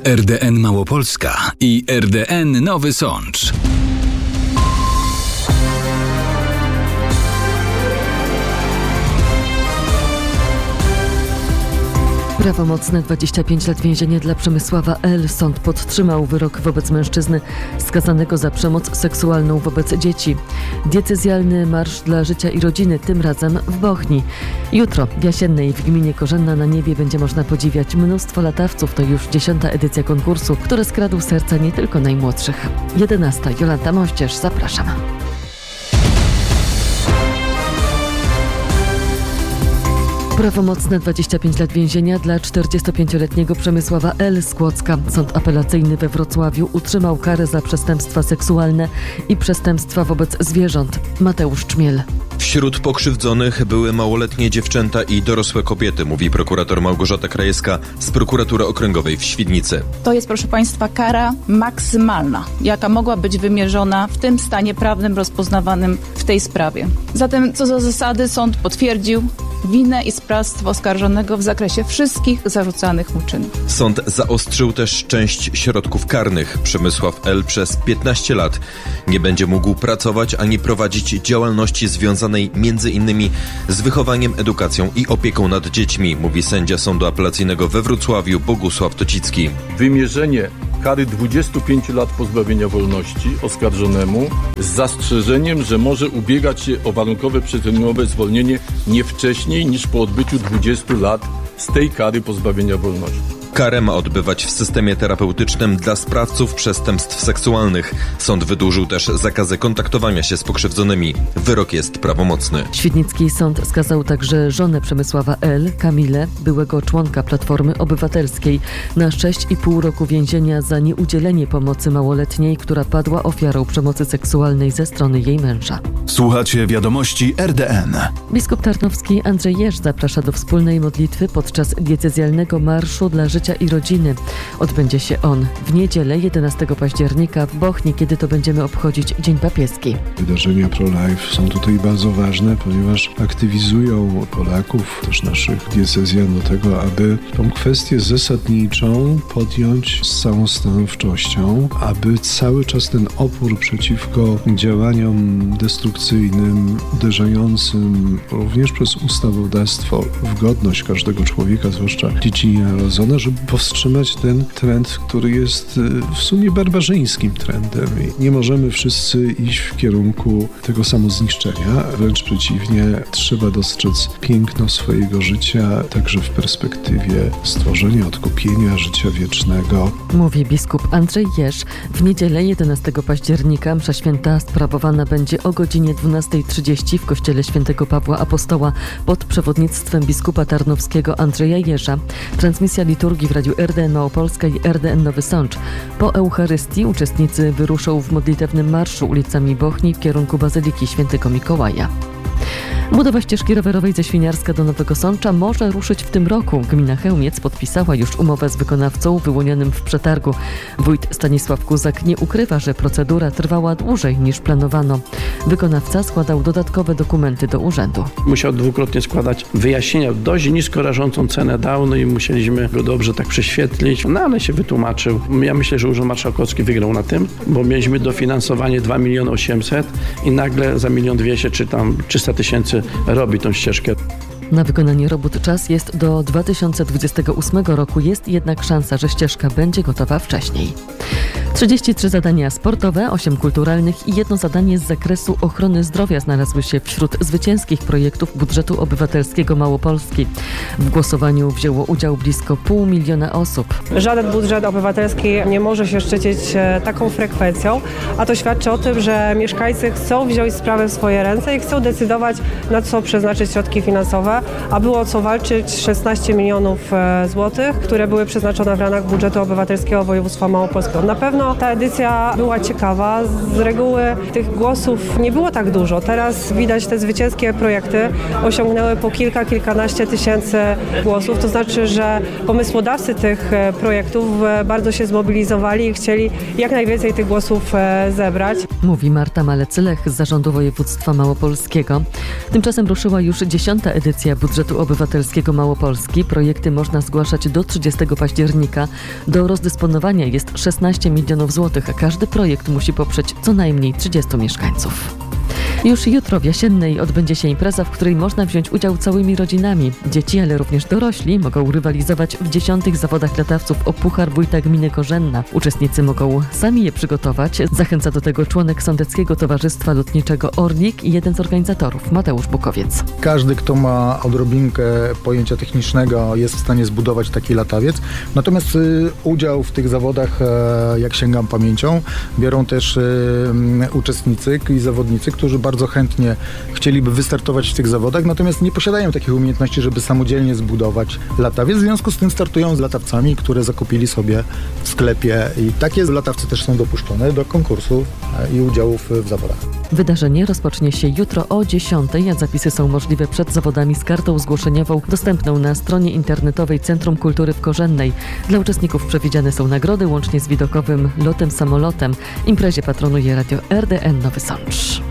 RDN Małopolska i RDN Nowy Sącz. Prawomocne 25 lat więzienia dla Przemysława L. Sąd podtrzymał wyrok wobec mężczyzny skazanego za przemoc seksualną wobec dzieci. Diecezjalny Marsz dla Życia i Rodziny, tym razem w Bochni. Jutro w Jasiennej w gminie Korzenna na Niebie będzie można podziwiać mnóstwo latawców. To już 10. edycja konkursu, który skradł serca nie tylko najmłodszych. 11. Jolanta Moździerz, zapraszam. Prawomocne 25 lat więzienia dla 45-letniego Przemysława L. z Kłodzka. Sąd apelacyjny we Wrocławiu utrzymał karę za przestępstwa seksualne i przestępstwa wobec zwierząt. Mateusz Czmiel. Wśród pokrzywdzonych były małoletnie dziewczęta i dorosłe kobiety, mówi prokurator Małgorzata Krajewska z Prokuratury Okręgowej w Świdnicy. To jest, proszę Państwa, kara maksymalna, jaka mogła być wymierzona w tym stanie prawnym rozpoznawanym w tej sprawie. Zatem co za zasady sąd potwierdził winę i sprawstwo oskarżonego w zakresie wszystkich zarzucanych mu czynów. Sąd zaostrzył też część środków karnych. Przemysław L. przez 15 lat nie będzie mógł pracować ani prowadzić działalności związanej m.in. z wychowaniem, edukacją i opieką nad dziećmi, mówi sędzia Sądu Apelacyjnego we Wrocławiu Bogusław Tocicki. Wymierzenie kary 25 lat pozbawienia wolności oskarżonemu z zastrzeżeniem, że może ubiegać się o warunkowe przedterminowe zwolnienie nie wcześniej niż po odbyciu 20 lat z tej kary pozbawienia wolności. Karę ma odbywać w systemie terapeutycznym dla sprawców przestępstw seksualnych. Sąd wydłużył też zakazy kontaktowania się z pokrzywdzonymi. Wyrok jest prawomocny. Świdnicki sąd skazał także żonę Przemysława L., Kamilę, byłego członka Platformy Obywatelskiej, na 6,5 roku więzienia za nieudzielenie pomocy małoletniej, która padła ofiarą przemocy seksualnej ze strony jej męża. Słuchacie wiadomości RDN. Biskup tarnowski Andrzej Jerz zaprasza do wspólnej modlitwy podczas diecezjalnego Marszu dla Życia i Rodziny. Odbędzie się on w niedzielę 11 października w Bochni, kiedy to będziemy obchodzić Dzień Papieski. Wydarzenia pro-life są tutaj bardzo ważne, ponieważ aktywizują Polaków, też naszych diecezjan do tego, aby tą kwestię zasadniczą podjąć z całą stanowczością, aby cały czas ten opór przeciwko działaniom destrukcyjnym, uderzającym również przez ustawodawstwo w godność każdego człowieka, zwłaszcza dzieci nienarodzone, żeby powstrzymać ten trend, który jest w sumie barbarzyńskim trendem. I nie możemy wszyscy iść w kierunku tego samozniszczenia, wręcz przeciwnie, trzeba dostrzec piękno swojego życia, także w perspektywie stworzenia, odkupienia, życia wiecznego. Mówi biskup Andrzej Jerz. W niedzielę 11 października msza święta sprawowana będzie o godzinie 12:30 w kościele świętego Pawła Apostoła pod przewodnictwem biskupa tarnowskiego Andrzeja Jerza. Transmisja liturgii w Radiu RDN Małopolska i RDN Nowy Sącz. Po Eucharystii uczestnicy wyruszą w modlitewnym marszu ulicami Bochni w kierunku Bazyliki Świętego Mikołaja. Budowa ścieżki rowerowej ze Świniarska do Nowego Sącza może ruszyć w tym roku. Gmina Chełmiec podpisała już umowę z wykonawcą wyłonionym w przetargu. Wójt Stanisław Kuzak nie ukrywa, że procedura trwała dłużej niż planowano. Wykonawca składał dodatkowe dokumenty do urzędu. Musiał dwukrotnie składać wyjaśnienia. Dość nisko rażącą cenę dał, no i musieliśmy go dobrze tak prześwietlić. No ale się wytłumaczył. Ja myślę, że Urząd Marszałkowski wygrał na tym, bo mieliśmy dofinansowanie 2 800 000 i nagle za 1 200 000 czy tam 300 000 robi tą ścieżkę. Na wykonanie robót czas jest do 2028 roku. Jest jednak szansa, że ścieżka będzie gotowa wcześniej. 33 zadania sportowe, 8 kulturalnych i 1 zadanie z zakresu ochrony zdrowia znalazły się wśród zwycięskich projektów budżetu obywatelskiego Małopolski. W głosowaniu wzięło udział blisko 500 000 osób. Żaden budżet obywatelski nie może się szczycić taką frekwencją, a to świadczy o tym, że mieszkańcy chcą wziąć sprawę w swoje ręce i chcą decydować, na co przeznaczyć środki finansowe, a było o co walczyć 16 milionów złotych, które były przeznaczone w ramach budżetu obywatelskiego województwa małopolskiego. Na pewno pewno ta edycja była ciekawa. Z reguły tych głosów nie było tak dużo. Teraz widać, te zwycięskie projekty osiągnęły po kilkanaście tysięcy głosów. To znaczy, że pomysłodawcy tych projektów bardzo się zmobilizowali i chcieli jak najwięcej tych głosów zebrać. Mówi Marta Malec-Lech z Zarządu Województwa Małopolskiego. Tymczasem ruszyła już 10. edycja Budżetu Obywatelskiego Małopolski. Projekty można zgłaszać do 30 października. Do rozdysponowania jest 16 milionów złotych, a każdy projekt musi poprzeć co najmniej 30 mieszkańców. Już jutro w Jasiennej odbędzie się impreza, w której można wziąć udział całymi rodzinami. Dzieci, ale również dorośli mogą rywalizować w 10. zawodach latawców o Puchar Wójta Gminy Korzenna. Uczestnicy mogą sami je przygotować. Zachęca do tego członek Sądeckiego Towarzystwa Lotniczego Orlik i jeden z organizatorów, Mateusz Bukowiec. Każdy, kto ma odrobinkę pojęcia technicznego, jest w stanie zbudować taki latawiec. Natomiast udział w tych zawodach, jak sięgam pamięcią, biorą też uczestnicy i zawodnicy, którzy bardzo chętnie chcieliby wystartować w tych zawodach, natomiast nie posiadają takich umiejętności, żeby samodzielnie zbudować latawiec. W związku z tym startują z latawcami, które zakupili sobie w sklepie i takie latawce też są dopuszczone do konkursu i udziałów w zawodach. Wydarzenie rozpocznie się jutro o 10:00, a zapisy są możliwe przed zawodami z kartą zgłoszeniową dostępną na stronie internetowej Centrum Kultury w Korzennej. Dla uczestników przewidziane są nagrody łącznie z widokowym lotem samolotem. Imprezie patronuje Radio RDN Nowy Sącz.